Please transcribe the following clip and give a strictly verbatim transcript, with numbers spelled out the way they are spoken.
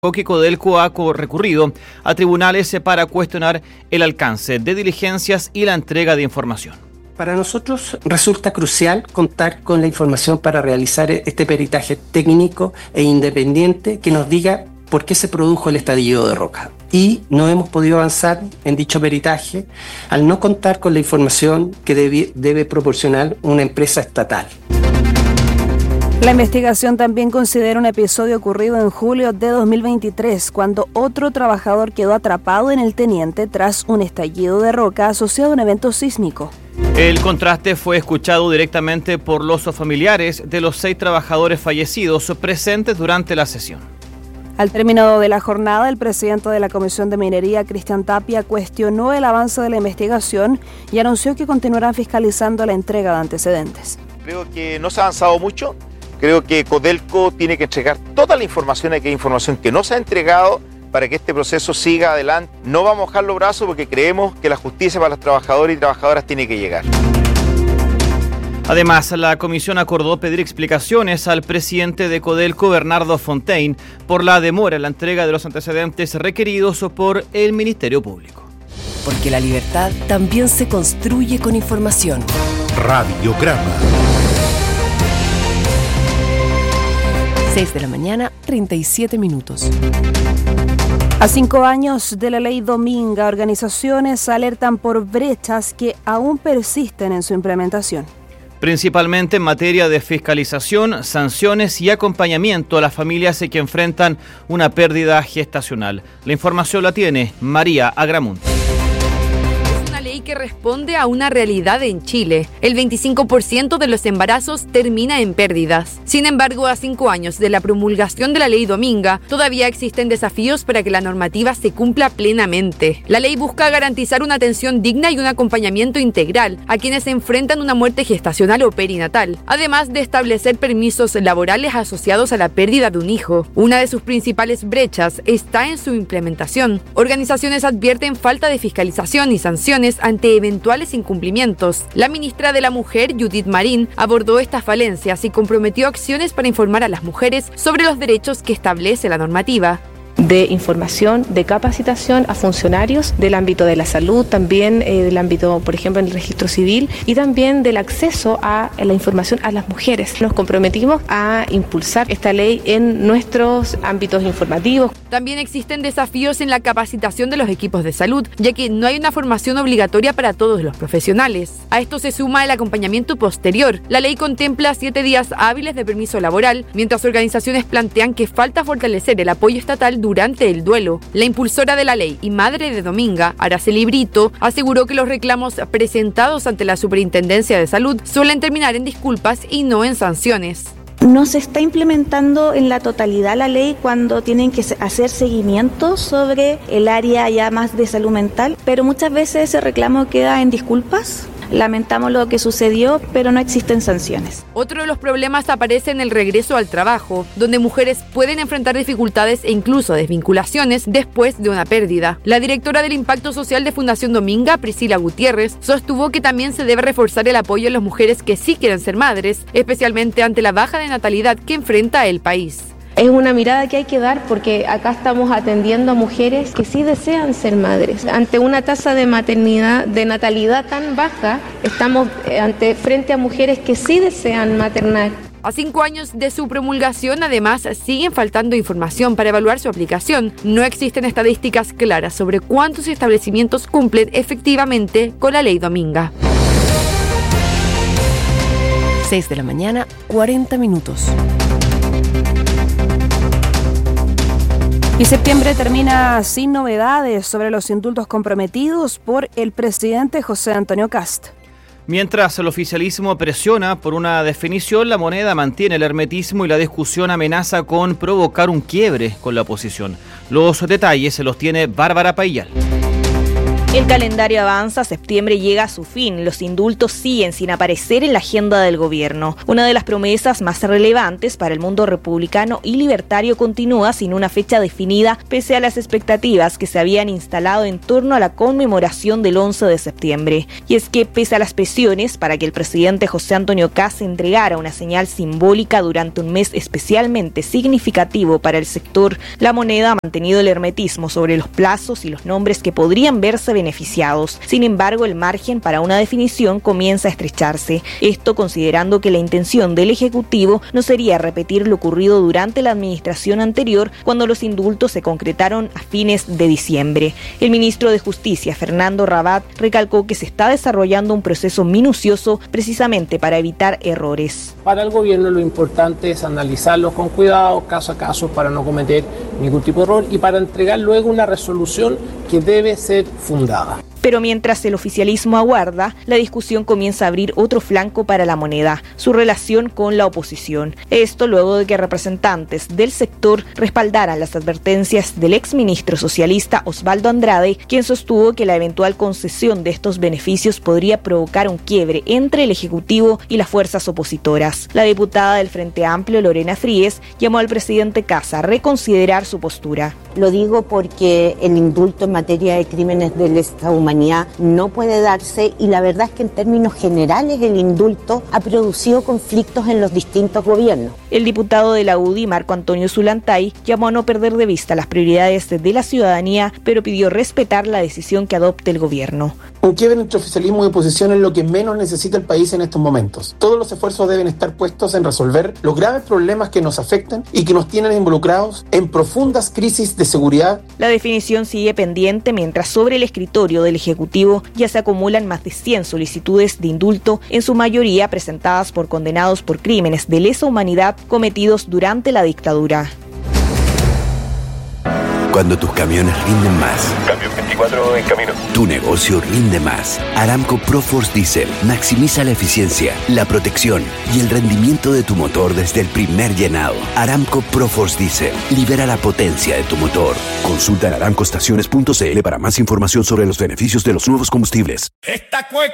que Codelco ha recurrido a tribunales para cuestionar el alcance de diligencias y la entrega de información. Para nosotros resulta crucial contar con la información para realizar este peritaje técnico e independiente que nos diga por qué se produjo el estallido de roca. Y no hemos podido avanzar en dicho peritaje al no contar con la información que debe, debe proporcionar una empresa estatal. La investigación también considera un episodio ocurrido en julio de dos mil veintitrés, cuando otro trabajador quedó atrapado en el Teniente tras un estallido de roca asociado a un evento sísmico. El contraste fue escuchado directamente por los familiares de los seis trabajadores fallecidos presentes durante la sesión. Al término de la jornada, el presidente de la Comisión de Minería, Cristian Tapia, cuestionó el avance de la investigación y anunció que continuarán fiscalizando la entrega de antecedentes. Creo que no se ha avanzado mucho. Creo que Codelco tiene que entregar toda la información, aquella información que no se ha entregado para que este proceso siga adelante. No vamos a bajar los brazos porque creemos que la justicia para los trabajadores y trabajadoras tiene que llegar. Además, la comisión acordó pedir explicaciones al presidente de Codelco, Bernardo Fontaine, por la demora en la entrega de los antecedentes requeridos por el Ministerio Público. Porque la libertad también se construye con información. Radiograma. seis de la mañana, treinta y siete minutos. A cinco años de la ley Dominga, organizaciones alertan por brechas que aún persisten en su implementación. Principalmente en materia de fiscalización, sanciones y acompañamiento a las familias que enfrentan una pérdida gestacional. La información la tiene María Agramunt. Que responde a una realidad en Chile. El veinticinco por ciento de los embarazos termina en pérdidas. Sin embargo, a cinco años de la promulgación de la ley Dominga, todavía existen desafíos para que la normativa se cumpla plenamente. La ley busca garantizar una atención digna y un acompañamiento integral a quienes enfrentan una muerte gestacional o perinatal, además de establecer permisos laborales asociados a la pérdida de un hijo. Una de sus principales brechas está en su implementación. Organizaciones advierten falta de fiscalización y sanciones ante eventuales incumplimientos. La ministra de la Mujer, Judith Marín, abordó estas falencias y comprometió acciones para informar a las mujeres sobre los derechos que establece la normativa. De información, de capacitación a funcionarios del ámbito de la salud, también eh, del ámbito, por ejemplo, en el registro civil y también del acceso a la información a las mujeres. Nos comprometimos a impulsar esta ley en nuestros ámbitos informativos. También existen desafíos en la capacitación de los equipos de salud, ya que no hay una formación obligatoria para todos los profesionales. A esto se suma el acompañamiento posterior. La ley contempla siete días hábiles de permiso laboral, mientras organizaciones plantean que falta fortalecer el apoyo estatal durante el duelo. La impulsora de la ley y madre de Dominga, Araceli Brito, aseguró que los reclamos presentados ante la Superintendencia de Salud suelen terminar en disculpas y no en sanciones. No se está implementando en la totalidad la ley cuando tienen que hacer seguimiento sobre el área ya más de salud mental, pero muchas veces ese reclamo queda en disculpas. Lamentamos lo que sucedió, pero no existen sanciones. Otro de los problemas aparece en el regreso al trabajo, donde mujeres pueden enfrentar dificultades e incluso desvinculaciones después de una pérdida. La directora del Impacto Social de Fundación Dominga, Priscila Gutiérrez, sostuvo que también se debe reforzar el apoyo a las mujeres que sí quieren ser madres, especialmente ante la baja de natalidad que enfrenta el país. Es una mirada que hay que dar porque acá estamos atendiendo a mujeres que sí desean ser madres. Ante una tasa de maternidad, de natalidad tan baja, estamos ante, frente a mujeres que sí desean maternar. A cinco años de su promulgación, además, siguen faltando información para evaluar su aplicación. No existen estadísticas claras sobre cuántos establecimientos cumplen efectivamente con la ley Dominga. seis de la mañana, cuarenta minutos. Y septiembre termina sin novedades sobre los indultos comprometidos por el presidente José Antonio Kast. Mientras el oficialismo presiona por una definición, la moneda mantiene el hermetismo y la discusión amenaza con provocar un quiebre con la oposición. Los detalles se los tiene Bárbara Paillal. El calendario avanza, septiembre llega a su fin, los indultos siguen sin aparecer en la agenda del gobierno. Una de las promesas más relevantes para el mundo republicano y libertario continúa sin una fecha definida, pese a las expectativas que se habían instalado en torno a la conmemoración del once de septiembre. Y es que, pese a las presiones para que el presidente José Antonio Kast entregara una señal simbólica durante un mes especialmente significativo para el sector, la moneda ha mantenido el hermetismo sobre los plazos y los nombres que podrían verse beneficiados. Sin embargo, el margen para una definición comienza a estrecharse. Esto considerando que la intención del Ejecutivo no sería repetir lo ocurrido durante la administración anterior, cuando los indultos se concretaron a fines de diciembre. El ministro de Justicia, Fernando Rabat, recalcó que se está desarrollando un proceso minucioso precisamente para evitar errores. Para el gobierno lo importante es analizarlos con cuidado, caso a caso, para no cometer ningún tipo de error y para entregar luego una resolución que debe ser fundada. Pero mientras el oficialismo aguarda, la discusión comienza a abrir otro flanco para la moneda, su relación con la oposición. Esto luego de que representantes del sector respaldaran las advertencias del exministro socialista Osvaldo Andrade, quien sostuvo que la eventual concesión de estos beneficios podría provocar un quiebre entre el Ejecutivo y las fuerzas opositoras. La diputada del Frente Amplio, Lorena Fríes, llamó al presidente Kast a reconsiderar su postura. Lo digo porque el indulto en materia de crímenes de lesa humanidad no puede darse, y la verdad es que en términos generales el indulto ha producido conflictos en los distintos gobiernos. El diputado de la U D I, Marco Antonio Zulantay, llamó a no perder de vista las prioridades de la ciudadanía, pero pidió respetar la decisión que adopte el gobierno. Un quiebre entre oficialismo y oposición es lo que menos necesita el país en estos momentos. Todos los esfuerzos deben estar puestos en resolver los graves problemas que nos afectan y que nos tienen involucrados en profundas crisis de seguridad. La definición sigue pendiente, mientras sobre el escritorio del Ejecutivo ya se acumulan más de cien solicitudes de indulto, en su mayoría presentadas por condenados por crímenes de lesa humanidad cometidos durante la dictadura. Cuando tus camiones rinden más. Camión veinticuatro en camino. Tu negocio rinde más. Aramco ProForce Diesel maximiza la eficiencia, la protección y el rendimiento de tu motor desde el primer llenado. Aramco ProForce Diesel libera la potencia de tu motor. Consulta en aramco estaciones punto c l para más información sobre los beneficios de los nuevos combustibles. Esta cueca